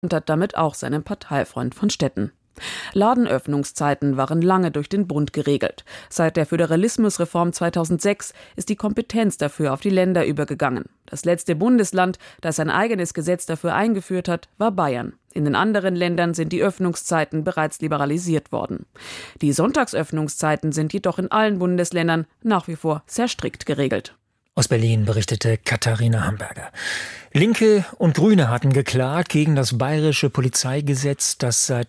und hat damit auch seinen Parteifreund von Stetten. Ladenöffnungszeiten waren lange durch den Bund geregelt. Seit der Föderalismusreform 2006 ist die Kompetenz dafür auf die Länder übergegangen. Das letzte Bundesland, das ein eigenes Gesetz dafür eingeführt hat, war Bayern. In den anderen Ländern sind die Öffnungszeiten bereits liberalisiert worden. Die Sonntagsöffnungszeiten sind jedoch in allen Bundesländern nach wie vor sehr strikt geregelt. Aus Berlin berichtete Katharina Hamburger. Linke und Grüne hatten geklagt gegen das bayerische Polizeigesetz, das seit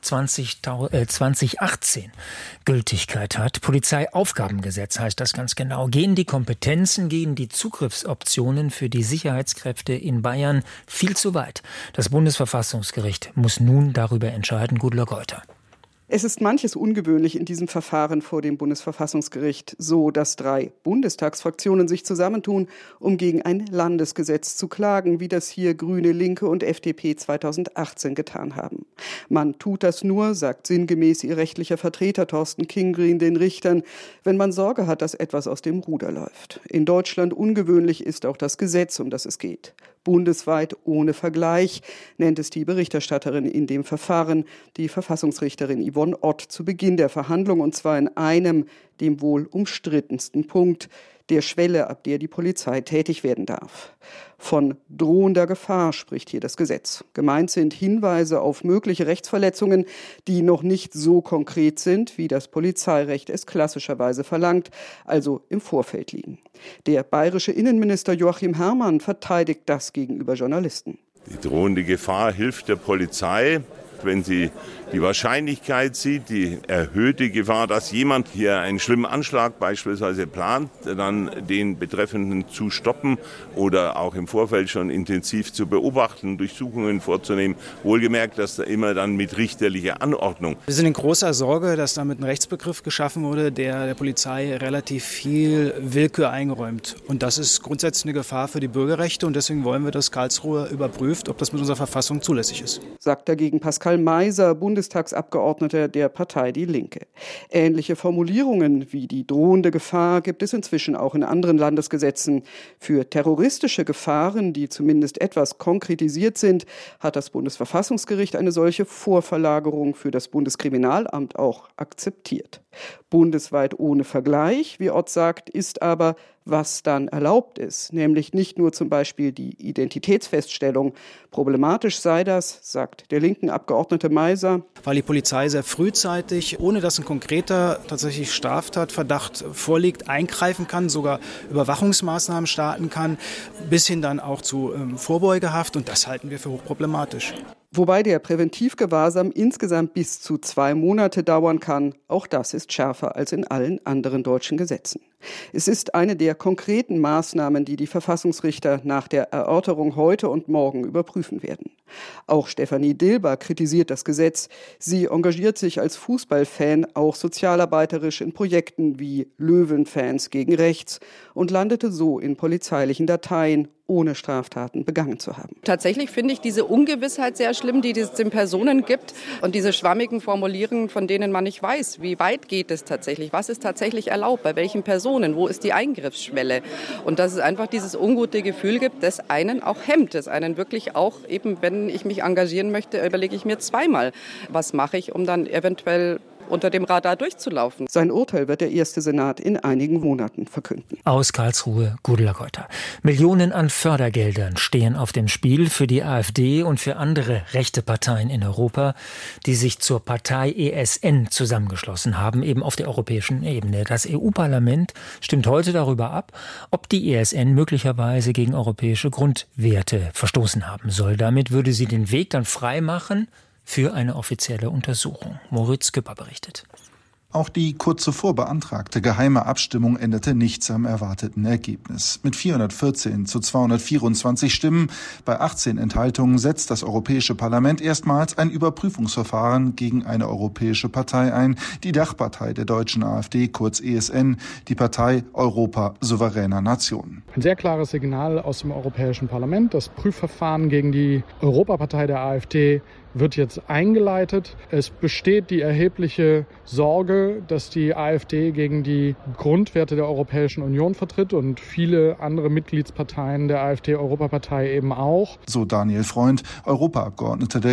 2018 Gültigkeit hat. Polizeiaufgabengesetz heißt das ganz genau. Gehen die Kompetenzen, gehen die Zugriffsoptionen für die Sicherheitskräfte in Bayern viel zu weit? Das Bundesverfassungsgericht muss nun darüber entscheiden. Gudula Geuter. Es ist manches ungewöhnlich in diesem Verfahren vor dem Bundesverfassungsgericht, so dass 3 Bundestagsfraktionen sich zusammentun, um gegen ein Landesgesetz zu klagen, wie das hier Grüne, Linke und FDP 2018 getan haben. Man tut das nur, sagt sinngemäß ihr rechtlicher Vertreter Thorsten Kingrien den Richtern, wenn man Sorge hat, dass etwas aus dem Ruder läuft. In Deutschland ungewöhnlich ist auch das Gesetz, um das es geht. Bundesweit ohne Vergleich, nennt es die Berichterstatterin in dem Verfahren, die Verfassungsrichterin Yvonne Ott, zu Beginn der Verhandlung, und zwar in einem, dem wohl umstrittensten Punkt, der Schwelle, ab der die Polizei tätig werden darf. Von drohender Gefahr spricht hier das Gesetz. Gemeint sind Hinweise auf mögliche Rechtsverletzungen, die noch nicht so konkret sind, wie das Polizeirecht es klassischerweise verlangt, also im Vorfeld liegen. Der bayerische Innenminister Joachim Herrmann verteidigt das gegenüber Journalisten. Die drohende Gefahr hilft der Polizei, wenn sie die Wahrscheinlichkeit sieht, die erhöhte Gefahr, dass jemand hier einen schlimmen Anschlag beispielsweise plant, dann den Betreffenden zu stoppen oder auch im Vorfeld schon intensiv zu beobachten, Durchsuchungen vorzunehmen. Wohlgemerkt, dass da immer dann mit richterlicher Anordnung. Wir sind in großer Sorge, dass damit ein Rechtsbegriff geschaffen wurde, der Polizei relativ viel Willkür eingeräumt. Und das ist grundsätzlich eine Gefahr für die Bürgerrechte, und deswegen wollen wir, dass Karlsruhe überprüft, ob das mit unserer Verfassung zulässig ist. Sagt dagegen Pascal Meiser, Bundestagsabgeordneter der Partei Die Linke. Ähnliche Formulierungen wie die drohende Gefahr gibt es inzwischen auch in anderen Landesgesetzen. Für terroristische Gefahren, die zumindest etwas konkretisiert sind, hat das Bundesverfassungsgericht eine solche Vorverlagerung für das Bundeskriminalamt auch akzeptiert. Bundesweit ohne Vergleich, wie Ott sagt, ist aber, was dann erlaubt ist, nämlich nicht nur zum Beispiel die Identitätsfeststellung. Problematisch sei das, sagt der linken Abgeordnete Meiser, weil die Polizei sehr frühzeitig, ohne dass ein konkreter tatsächlich Straftatverdacht vorliegt, eingreifen kann, sogar Überwachungsmaßnahmen starten kann, bis hin dann auch zu Vorbeugehaft, und das halten wir für hochproblematisch. Wobei der Präventivgewahrsam insgesamt bis zu 2 Monate dauern kann. Auch das ist schärfer als in allen anderen deutschen Gesetzen. Es ist eine der konkreten Maßnahmen, die die Verfassungsrichter nach der Erörterung heute und morgen überprüfen werden. Auch Stefanie Dilber kritisiert das Gesetz. Sie engagiert sich als Fußballfan auch sozialarbeiterisch in Projekten wie Löwenfans gegen Rechts und landete so in polizeilichen Dateien, ohne Straftaten begangen zu haben. Tatsächlich finde ich diese Ungewissheit sehr schlimm, die es den Personen gibt, und diese schwammigen Formulierungen, von denen man nicht weiß, wie weit geht es tatsächlich, was ist tatsächlich erlaubt, bei welchen Personen, wo ist die Eingriffsschwelle, und dass es einfach dieses ungute Gefühl gibt, das einen auch hemmt, das einen wirklich auch, eben wenn ich mich engagieren möchte, überlege ich mir zweimal, was mache ich, um dann eventuell unter dem Radar durchzulaufen. Sein Urteil wird der erste Senat in einigen Monaten verkünden. Aus Karlsruhe, Gudula Geuter. Millionen an Fördergeldern stehen auf dem Spiel für die AfD und für andere rechte Parteien in Europa, die sich zur Partei ESN zusammengeschlossen haben, eben auf der europäischen Ebene. Das EU-Parlament stimmt heute darüber ab, ob die ESN möglicherweise gegen europäische Grundwerte verstoßen haben soll. Damit würde sie den Weg dann frei machen für eine offizielle Untersuchung. Moritz Küpper berichtet. Auch die kurz zuvor beantragte geheime Abstimmung änderte nichts am erwarteten Ergebnis. Mit 414 zu 224 Stimmen bei 18 Enthaltungen setzt das Europäische Parlament erstmals ein Überprüfungsverfahren gegen eine europäische Partei ein, die Dachpartei der deutschen AfD, kurz ESN, die Partei Europa souveräner Nationen. Ein sehr klares Signal aus dem Europäischen Parlament. Das Prüfverfahren gegen die Europapartei der AfD wird jetzt eingeleitet. Es besteht die erhebliche Sorge, dass die AfD gegen die Grundwerte der Europäischen Union vertritt und viele andere Mitgliedsparteien der AfD-Europapartei eben auch. So Daniel Freund, Europaabgeordneter der